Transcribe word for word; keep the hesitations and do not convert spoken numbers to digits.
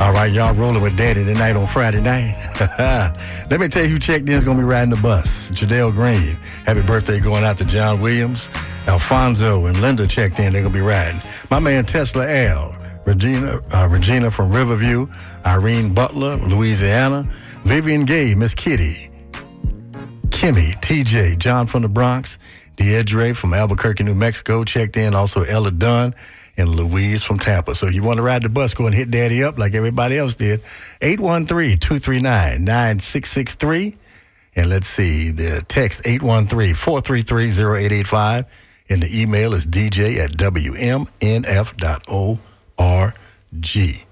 All right, y'all rolling with Daddy tonight on Friday night. Let me tell you who checked in is going to be riding the bus. Jadell Green. Happy birthday going out to John Williams. Alfonso and Linda checked in. They're going to be riding. My man Tesla L. Regina, uh, Regina from Riverview. Irene Butler, Louisiana. Vivian Gay, Miss Kitty. Kimmy, T J, John from the Bronx. Deidre from Albuquerque, New Mexico checked in. Also Ella Dunn and Louise from Tampa. So you want to ride the bus, go and hit Daddy up like everybody else did. eight one three, two three nine, nine six six three. And let's see, the text eight one three, four three three, zero eight eight five. And the email is d j at w m n f dot org.